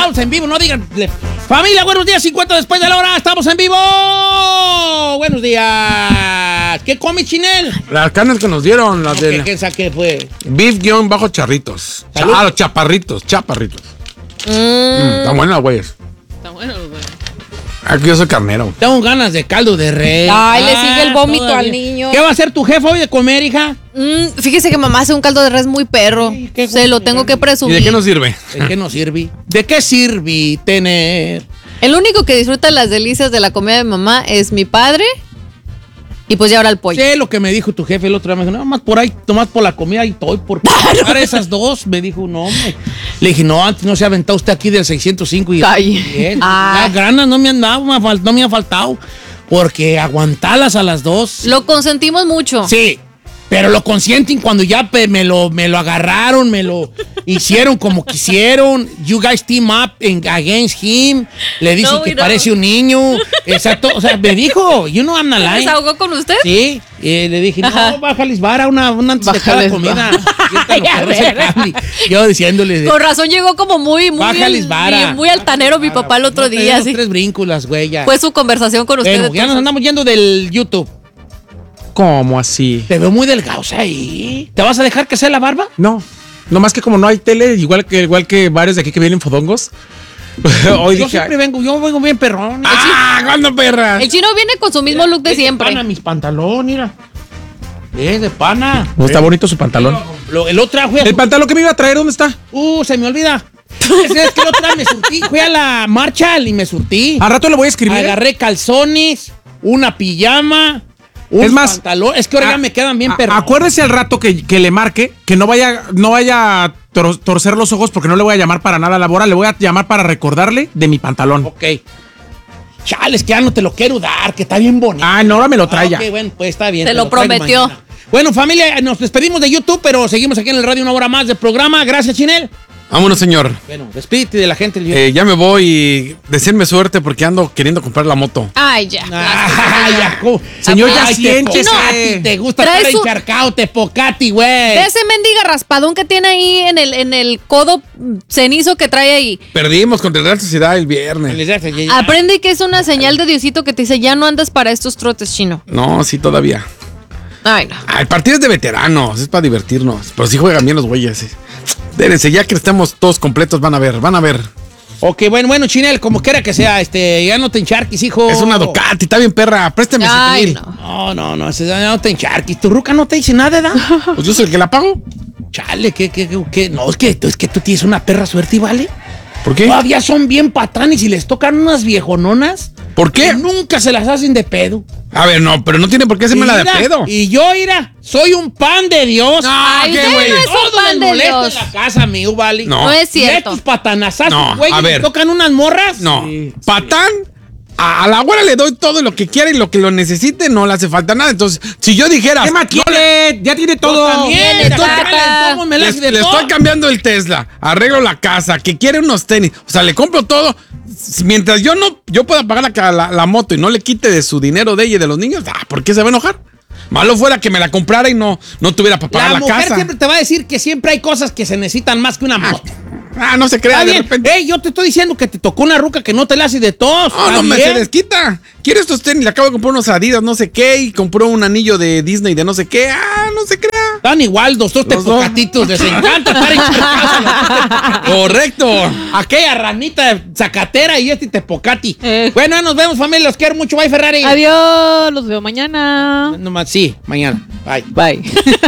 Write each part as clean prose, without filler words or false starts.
estamos en vivo, no digan. Familia, buenos días, 50 después de la hora, estamos en vivo. Buenos días. ¿Qué come, Chinel? Las carnes que nos dieron, las de... ¿Qué saqué fue? Beef-charritos. Los chaparritos. Están buenas, güeyes. Está bueno, güey. Aquí yo soy carnero. Tengo ganas de caldo de res. Ay, le sigue el vómito al niño. ¿Qué va a hacer tu jefe hoy de comer, hija? Fíjese que mamá hace un caldo de res muy perro. Se lo tengo que ¿Y presumir. de qué nos sirve? ¿De qué nos sirve? ¿De qué sirve tener? El único que disfruta las delicias de la comida de mamá es mi padre. Y pues ya ahora el pollo. Sé lo que me dijo tu jefe el otro día. Me dijo, no, más por ahí, nomás por la comida y estoy por pagar esas dos. Me dijo, no, hombre. Le dije, no, antes no se ha aventado usted aquí del 605. Y bien, las ganas no me han dado, no me ha faltado. Porque aguantarlas a las dos. Lo consentimos mucho. Sí, pero lo consienten cuando ya me lo agarraron, me lo hicieron como quisieron. You guys team up against him. Le dicen que parece un niño. Exacto, o sea, me dijo, you know I'm not lying. ¿Se ahogó con usted? Sí, le dije, no, bájales vara una antes de cada comida. Yo diciéndole. Con razón llegó como muy altanero mi papá el otro día. Sí. 3 brínculas, güey, ya. Fue su conversación con usted. Bueno, ya nos andamos yendo del YouTube. ¿Cómo así? Te veo muy delgado ahí. ¿Te vas a dejar que sea la barba? No. Nomás que como no hay tele, igual que varios de aquí que vienen fodongos. Hoy yo vengo bien perrón. ¿Cuándo, perra? El chino viene con su mismo look de siempre. Pana, mis pantalones, mira. De pana. Está bonito su pantalón. El otro día ¿El pantalón que me iba a traer, dónde está? Se me olvida. Es que el otro día me surtí. Fui a la Marshall y me surtí. Al rato le voy a escribir. Agarré calzones, una pijama. Es más, pantalón. Es que ahora ya me quedan bien perros. Acuérdese al rato que le marque, que no vaya a torcer los ojos porque no le voy a llamar para nada laboral, le voy a llamar para recordarle de mi pantalón. Ok. Chales, que ya no te lo quiero dar, que está bien bonito. No, ahora me lo trae ya. Ok, bueno, pues está bien. Se lo prometió. Mañana. Bueno, familia, nos despedimos de YouTube, pero seguimos aquí en el radio una hora más del programa. Gracias, Chinel. Vámonos, señor. Bueno, despídete de la gente. Ya me voy y deseenme suerte porque ando queriendo comprar la moto. Ay, ya. Señor, ya siéntese. No, te gusta estar encharcado, Tepocati, güey. De ese mendiga raspadón que tiene ahí en el codo cenizo que trae ahí. Perdimos contra el Real Sociedad el viernes. Aprende que es una señal de Diosito que te dice, ya no andas para estos trotes, chino. No, sí, todavía. Ay, no. El partido es de veteranos, es para divertirnos. Pero sí juegan bien los güeyes. Dérense, ya que estemos todos completos, van a ver. Ok, bueno, Chinel, como quiera que sea, ya no te encharquis, hijo. Es una Ducati, está bien perra, préstame 7,000. No, no te encharquis. ¿Tu ruca no te dice nada, ¿da? Pues yo soy el que la pago. Chale, ¿qué? No, es que tú tienes una perra suerte, ¿vale? ¿Por qué? Todavía son bien patanes y les tocan unas viejononas. ¿Por qué? Nunca se las hacen de pedo. A ver, no, pero no tiene por qué hacerme la de pedo. Y yo, soy un pan de Dios. Ay, qué güey. No es un pan de Dios. En la casa, amigo, ¿vale? No es cierto. ¿Y tus patanazazos, no, güey? ¿Le tocan unas morras? No. Sí. Patán. A la abuela le doy todo lo que quiera y lo que lo necesite, no le hace falta nada. Entonces, si yo dijera... ¿Qué más quiere? Ya tiene todo. También, le estoy cambiando el Tesla, arreglo la casa, que quiere unos tenis. O sea, le compro todo. Mientras yo pueda pagar la moto y no le quite de su dinero de ella y de los niños, ¿por qué se va a enojar? Malo fuera que me la comprara y no tuviera para pagar la casa. La mujer siempre te va a decir que siempre hay cosas que se necesitan más que una moto. No se crea de repente. Yo te estoy diciendo que te tocó una ruca que no te la hace de tos. No me se desquita. Quiero estos tenis, le acabo de comprar unos Adidas, no sé qué, y compró un anillo de Disney de no sé qué. No se crea. Están igual, dos tepocatitos, les encanta estar enchucados. Correcto. Aquella ranita zacatera y tepocati. Bueno, nos vemos, familia, los quiero mucho. Bye, Ferrari. Adiós, los veo mañana. Sí, mañana. Bye.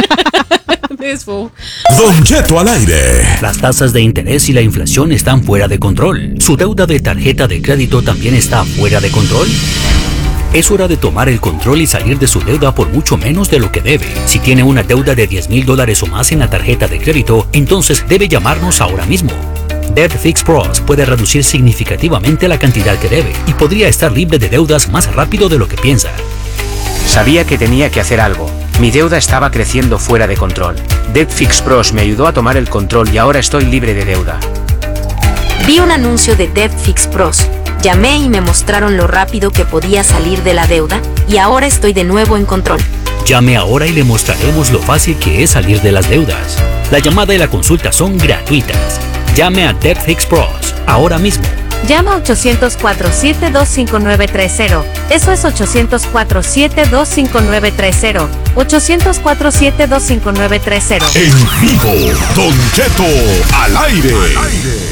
Don Cheto al aire. Las tasas de interés y la inflación están fuera de control. ¿Su deuda de tarjeta de crédito también está fuera de control? Es hora de tomar el control y salir de su deuda por mucho menos de lo que debe. Si tiene una deuda de $10,000 o más en la tarjeta de crédito, entonces debe llamarnos ahora mismo. Debt Fix Pros puede reducir significativamente la cantidad que debe y podría estar libre de deudas más rápido de lo que piensa. Sabía que tenía que hacer algo. Mi deuda estaba creciendo fuera de control. Debt Fix Pros me ayudó a tomar el control y ahora estoy libre de deuda. Vi un anuncio de Debt Fix Pros. Llamé y me mostraron lo rápido que podía salir de la deuda y ahora estoy de nuevo en control. Llame ahora y le mostraremos lo fácil que es salir de las deudas. La llamada y la consulta son gratuitas. Llame a Debt Fix Pros ahora mismo. Llama 800-472-5930. Eso es 800-472-5930. 800-472-5930. En vivo, Don Cheto al aire.